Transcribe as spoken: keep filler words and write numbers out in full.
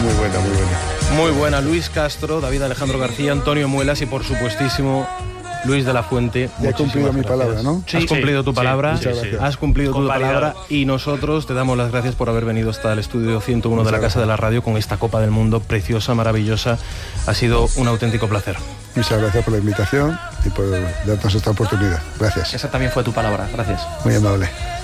Muy buena, muy buena. Muy buena, Luis Castro, David Alejandro García, Antonio Muelas y por supuestísimo Luis de la Fuente. Ya he cumplido mi palabra, ¿no? Sí, has cumplido sí, tu palabra, sí, sí, sí. has cumplido tu Convalidado. palabra y nosotros te damos las gracias por haber venido hasta el estudio ciento uno Muchas de la Casa gracias. de la Radio con esta Copa del Mundo preciosa, maravillosa. Ha sido un auténtico placer. Muchas gracias por la invitación y por darnos esta oportunidad. Gracias. Esa también fue tu palabra, gracias. Muy amable.